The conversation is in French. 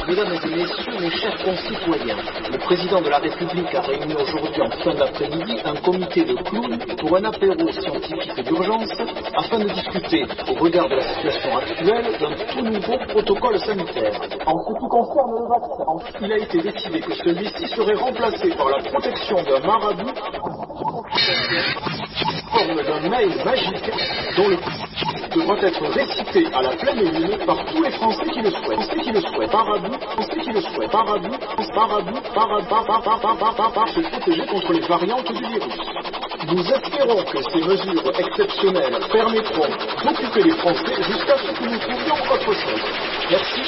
Mesdames et messieurs, mes chers concitoyens, le président de la République a réuni aujourd'hui en fin d'après-midi un comité de clowns pour un apéro scientifique d'urgence afin de discuter, au regard de la situation actuelle, d'un tout nouveau protocole sanitaire. En ce qui concerne le vaccin, il a été décidé que celui-ci serait remplacé par la protection d'un marabout forme d'un mail magique dont le devra être récité à la pleine lune par tous les Français qui le souhaitent. Marabout, se protéger contre les variantes du virus. Nous espérons que ces mesures exceptionnelles permettront d'occuper les Français jusqu'à ce que nous trouvions autre chose. Merci